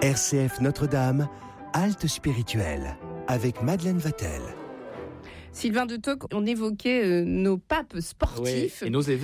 RCF Notre-Dame, halte spirituelle, avec Madeleine Vatel. Sylvain de Toc, on évoquait nos papes sportifs. Oui, et nos événements.